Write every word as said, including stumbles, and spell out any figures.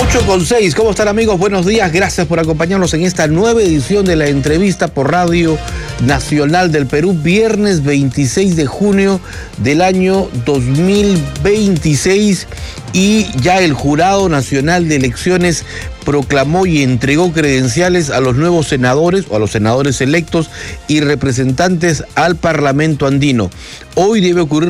ocho con seis, ¿cómo están amigos? Buenos días, gracias por acompañarnos en esta nueva edición de la entrevista por Radio Nacional del Perú, viernes veintiséis de junio del año dos mil veintiséis, y ya el Jurado Nacional de Elecciones proclamó y entregó credenciales a los nuevos senadores o a los senadores electos y representantes al Parlamento andino. Hoy debe ocurrir